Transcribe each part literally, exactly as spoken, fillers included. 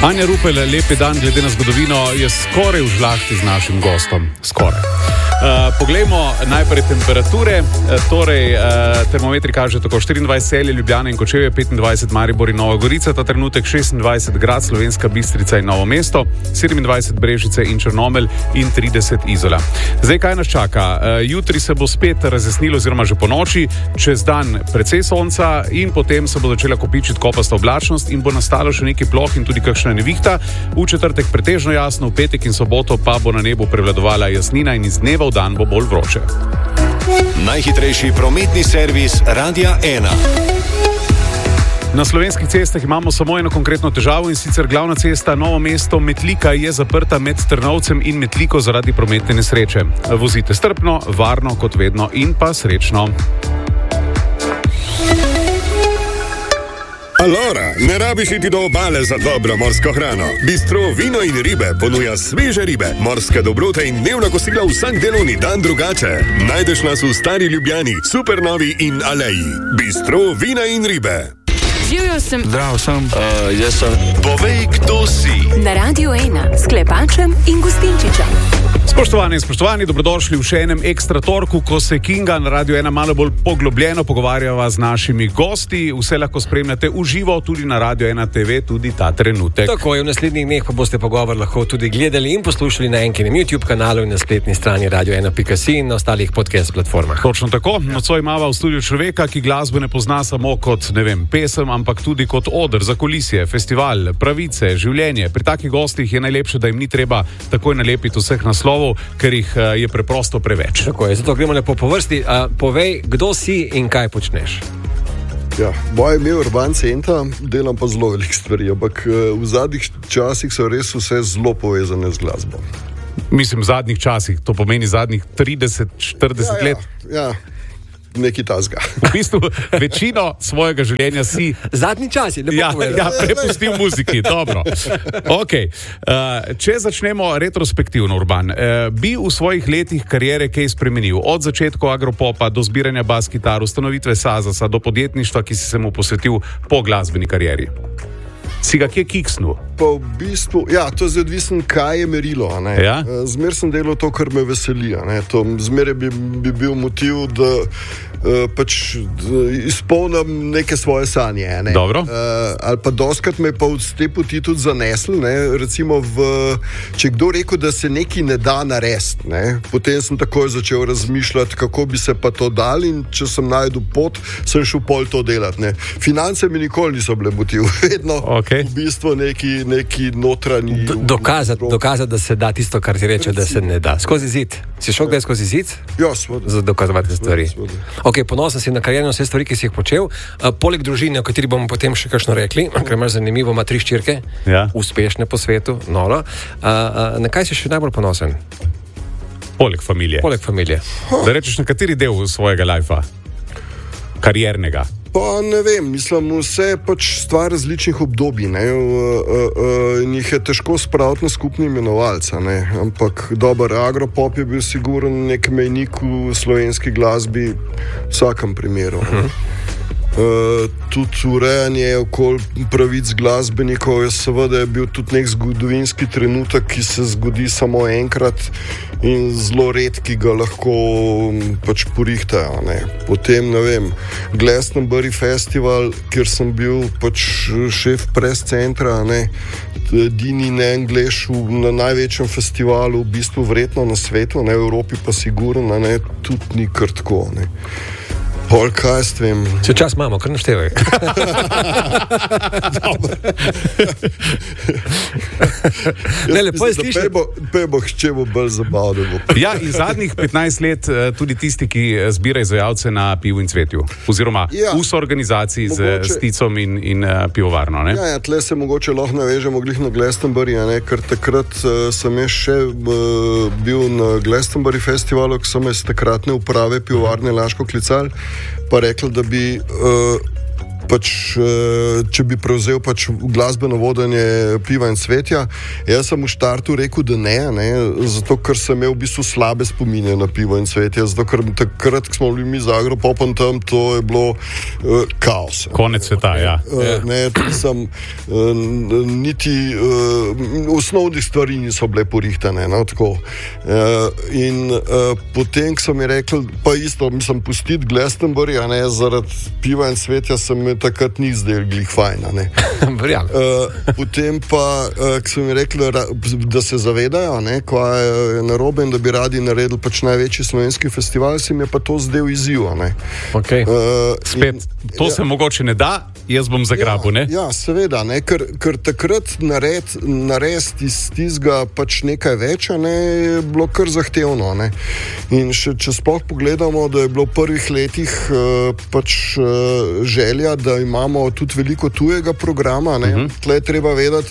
Anja Rupel, lepi dan, glede na zgodovino, je skoraj v žlahti z našim gostom. Skoraj. Uh, poglejmo najprej temperature. Uh, torej, uh, termometri kaže tako štiriindvajset Celje, Ljubljana in Kočevje, petindvajset Maribor in Nova Gorica, ta trenutek šestindvajset Grad, Slovenska Bistrica in Novo mesto, sedemindvajset Brežice in Črnomelj in trideset Izola. Zdaj, kaj nas čaka? Uh, jutri se bo spet razjasnilo, oziroma že po noči, čez dan precej sonca in potem se bo začela kopičiti kopasta oblačnost in bo nastalo še nekaj ploh in tudi kakšna nevihta. V četrtek pretežno jasno, v petek in soboto pa bo na nebu prevladovala jasnina in iz dneva v dan bo bolj vroče. Najhitrejši prometni servis Radia ena. Na slovenskih cestah imamo samo eno konkretno težavo, in sicer glavna cesta Novo mesto Metlika je zaprta med Trnovcem in Metliko zaradi prometne nesreče. Vozite strpno, varno kot vedno in pa srečno. Alora, ne rabiš iti do obale za dobro morsko hrano. Bistro Vino in ribe ponuja sveže ribe, morske dobrote in dnevna kosila vsak delovni dan drugače. Najdeš nas v Stari Ljubljani, Supernovi in Aleji. Bistro Vina in ribe. Živjo sem. Zdrav sem. Uh, jaz sem. Povej, kdo si. Na Radiu ena s Klepačem in Gustinčičem. Spoštovani in spoštovani, dobrodošli v še enem ekstra torku, ko se Kinga na Radiu ena malo bolj poglobljeno pogovarjava z našimi gosti. Vse lahko spremljate v živo tudi na Radiu ena te ve, tudi ta trenutek. Tako je, v naslednjih dneh pa boste pogovor lahko tudi gledali in poslušali na enkinem YouTube kanalu in na spletni strani radio ena pika si in na ostalih podcast platformah. Točno tako. Nocoj imava v studiu človeka, ki glasbo ne pozna samo kot, ne vem, pesem, ampak tudi kot oder, zakulisje, festival, pravice, življenje. Pri takih gostih je najlepše, da jim ni treba takoj nalepiti vseh naslovov, ker jih uh, je preprosto preveč. Tako je, zato gremo lepo po vrsti. Uh, povej, kdo si in kaj počneš? Ja, moje ime je Urban Centa, delam pa zelo veliko stvari, ampak uh, v zadnjih časih so res vse zelo povezane z glasbo. Mislim, v zadnjih časih, to pomeni zadnjih trideset štirideset ja, let. Ja, ja. Nekaj tazga. V bistvu večino svojega življenja si... Zadnji čas je, lepo ja, povedal. ja, prepustil muziki, dobro. Okay. Uh, če začnemo retrospektivno, Urban, uh, bi v svojih letih kariere kaj spremenil? Od začetka agropopa do zbiranja bas-kitar, ustanovitve Sazasa, do podjetništva, ki si se mu posvetil po glasbeni karieri. Si ga kje kiksnul? Pa v bistvu, ja, to je odvisno, kaj je merilo. Ja? Zmer sem delal to, kar me veseli. Zmer bi, bi bil motiv, da uh, pač izpolnim neke svoje sanje. Ne? Dobro. Uh, ali pa doskrat me pa v te poti tudi zanesli. Ne? Recimo, v, če kdo rekel, da se nekaj ne da narediti, ne? Potem sem takoj začel razmišljati, kako bi se pa to dal, in če sem najdel pot, sem šel pol to delati. Ne? Finance mi nikoli niso bile motiv. Vedno okay. V bistvu neki neki notranji... Do, dokazati, dokazati, da se da tisto, kar ti reče, da se ne da. Skozi zid. Si šel kdaj skozi zid? Ja, sveda. Za dokazovati stvari. Ok, ponosen si na karierno vse stvari, ki si jih počel. Uh, poleg družine, o kateri bomo potem še kakšno rekli, ker imaš zanimivo, ima tri ščirke, ja. Uspešne po svetu, noro. Uh, uh, na kaj si še najbolj ponosen? Poleg familije. Poleg familije. Da rečeš, na kateri del svojega lajfa? Kariernega? Pa ne vem, mislim, vse je pač stvar različnih obdobij, ne, in jih je težko spraviti na skupni imenovalca, ne, ampak dober agropop je bil sigurno nek mejnik v slovenski glasbi v vsakem primeru. Uh, tudi urejanje okoli pravic glasbenikov je seveda bil tudi nek zgodovinski trenutek, ki se zgodi samo enkrat in zelo redki ga lahko pač porihtajo. Ne. Potem, ne vem, Glastonbury festival, kjer sem bil pač šef press centra, ne, edini ne Anglež na največjem festivalu, v bistvu vredno na svetu, ne, v Evropi pa sigurno, ne, tudi ni kar tako, ne. Pol, kaj s tem? Če čas imamo, kar naštevaj. Dobro. Ne, lepo je slišati. Pej bo hče bo bolj zabavno. Ja, in zadnjih petnajst let tudi tisti, ki zbira izvajalce na Pivu in Cvetju. Oziroma ja, v soorganizaciji mogoče, z Sticom in, in uh, pivovarno, ne? Ja, ja, tle se mogoče lahko navežemo glih na Glastonbury, ne, ker takrat uh, sem jaz še uh, bil na Glastonbury festivalu, ko so me z takratne uprave pivovarne Laško klicali, pa rekli, da bi uh, pač, če bi prevzel pač glasbeno vodenje Piva in Cvetja. Jaz sem v štartu rekel, da ne, ne, zato ker sem imel v bistvu slabe spomine na Pivo in Cvetja, zato ker takrat, ko smo bili mi z Agropopom tam, to je bilo uh, kaos. Konec sveta, ja. Uh, ne, sem, uh, niti uh, osnovnih stvari niso bile porihtane, no, tako. Uh, in uh, potem, ko so mi rekli, pa isto, mislim, pustiti Glastonbury, a ne, zaradi Piva in Cvetja sem me takrat ni zdel glih fajn, a ne. uh, potem pa, uh, ko so mi rekli, da se zavedajo, ne, kaj je narobe in da bi radi naredili pač največji slovenski festival, si mi je pa to zdel izziv, a ne. Okay. Uh, Spet, in, to ja, se mogoče ne da, jaz bom zagrabil, ne? Ja, ja, seveda, ne, ker, ker takrat nared, narediti iz tizga pač nekaj več, a ne, je bilo kar zahtevno, ne. In še, če sploh pogledamo, da je bilo v prvih letih uh, pač uh, želja, da imamo tudi veliko tujega programa, ne. Uh-huh. Tle je treba vedeti,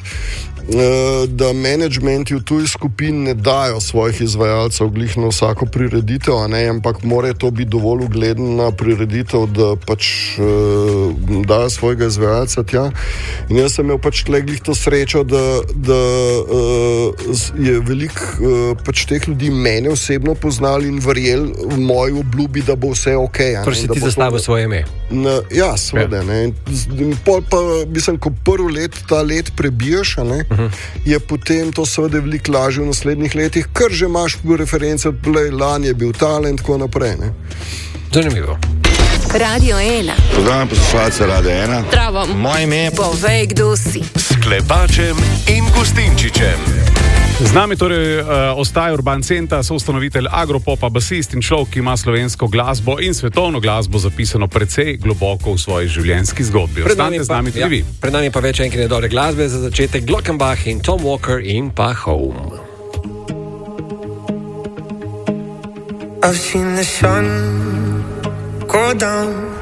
da menedžmenti v tuji skupin ne dajo svojih izvajalcev glih na vsako prireditev, a ne, ampak mora to biti dovolj ugledna prireditev, da pač uh, dajo svojega izvajalca tja. In jaz sem imel pač tle glih to srečo, da, da uh, je veliko uh, pač teh ljudi mene osebno poznali in verjeli v moji obljubi, da bo vse ok. Torej si ti zastavil svoje ime? Na, ja, seveda. Ja. In pol pa, mislim, ko prvo let ta let prebijaš, a ne, uh-huh, je potem to seveda veliko lažje v naslednjih letih, ker že imaš reference, lani je bil talent, tako naprej. Ne. Zanimivo. Radio ena. Pozdravljam poslušalce Radio ena. Zdravo. Moje ime je Povej, kdo si. S Klepačem in Gustinčičem. Z nami torej uh, ostaja Urban Centa, soustanovitelj Agropopa, basist in človek, ki ima slovensko glasbo in svetovno glasbo zapisano precej globoko v svoji življenjski zgodbi. Ostanite z nami tudi vi. Ja, pred nami pa več enkine dobre glasbe, za začetek Glockenbach in Tom Walker in pa Home. I've seen the sun go down